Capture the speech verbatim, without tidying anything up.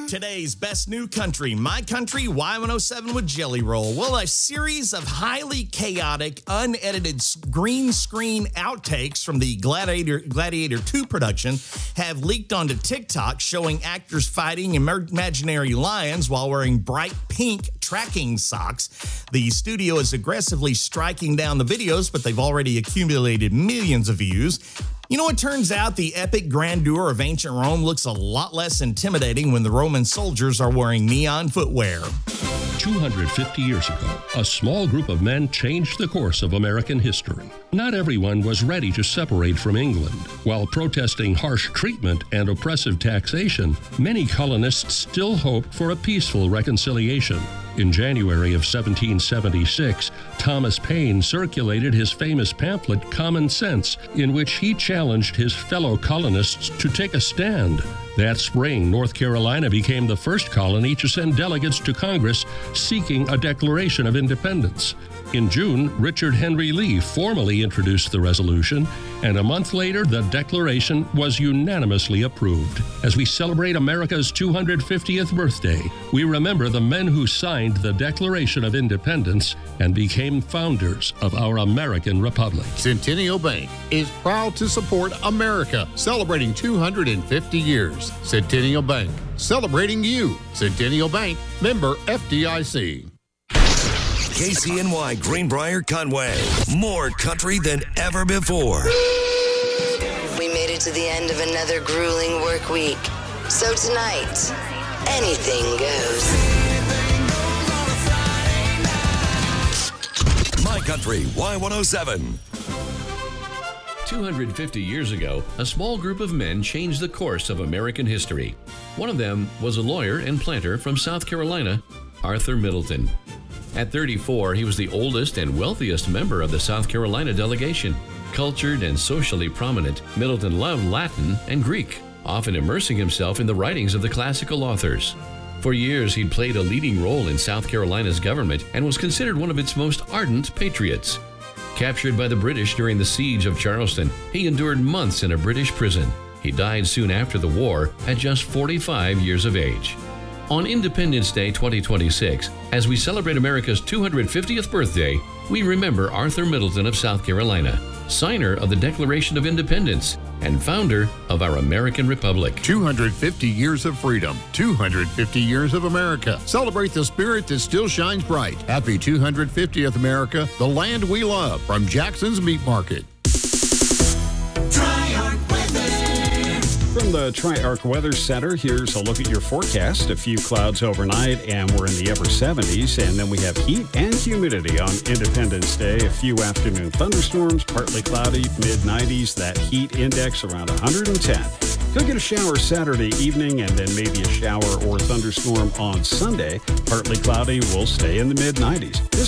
Today's best new country, My Country Y one oh seven with Jelly Roll. Well, a series of highly chaotic, unedited green screen outtakes from the Gladiator Gladiator two production have leaked onto TikTok, showing actors fighting imaginary lions while wearing bright pink tracking socks. The studio is aggressively striking down the videos, but they've already accumulated millions of views. You know, it turns out the epic grandeur of ancient Rome looks a lot less intimidating when the Roman soldiers are wearing neon footwear. two hundred fifty years ago, a small group of men changed the course of American history. Not everyone was ready to separate from England. While protesting harsh treatment and oppressive taxation, many colonists still hoped for a peaceful reconciliation. In January of seventeen seventy-six, Thomas Paine circulated his famous pamphlet, Common Sense, in which he challenged his fellow colonists to take a stand. That spring, North Carolina became the first colony to send delegates to Congress seeking a declaration of independence. In June, Richard Henry Lee formally introduced the resolution, and a month later, the declaration was unanimously approved. As we celebrate America's two hundred fiftieth birthday, we remember the men who signed the Declaration of Independence and became founders of our American Republic. Centennial Bank is proud to support America, celebrating two hundred fifty years. Centennial Bank, celebrating you. Centennial Bank, member F D I C. K C N Y Greenbrier Conway. More country than ever before. We made it to the end of another grueling work week. So tonight, anything goes. My Country Y one oh seven. two hundred fifty years ago, a small group of men changed the course of American history. One of them was a lawyer and planter from South Carolina, Arthur Middleton. At thirty-four, he was the oldest and wealthiest member of the South Carolina delegation. Cultured and socially prominent, Middleton loved Latin and Greek, often immersing himself in the writings of the classical authors. For years, he'd played a leading role in South Carolina's government and was considered one of its most ardent patriots. Captured by the British during the siege of Charleston, he endured months in a British prison. He died soon after the war at just forty-five years of age. On Independence Day twenty twenty-six, as we celebrate America's two hundred fiftieth birthday, we remember Arthur Middleton of South Carolina, signer of the Declaration of Independence and founder of our American Republic. two hundred fifty years of freedom, two hundred fifty years of America. Celebrate the spirit that still shines bright. Happy two hundred fiftieth America, the land we love, from Jackson's Meat Market. From the Tri-Arc Weather Center, here's a look at your forecast. A few clouds overnight, and we're in the upper seventies. And then we have heat and humidity on Independence Day. A few afternoon thunderstorms, partly cloudy, mid nineties. That heat index around one hundred ten. Could get a shower Saturday evening, and then maybe a shower or thunderstorm on Sunday. Partly cloudy, will stay in the mid nineties. This